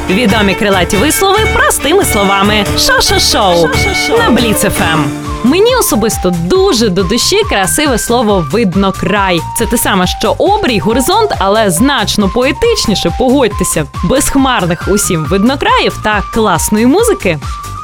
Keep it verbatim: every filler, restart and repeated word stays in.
Відомі крилаті вислови простими словами. Шо-шо-шоу на Бліц еф ем. Мені особисто дуже до душі красиве слово «виднокрай». Це те саме, що обрій, горизонт, але значно поетичніше, погодьтеся. Безхмарних усім виднокраїв та класної музики.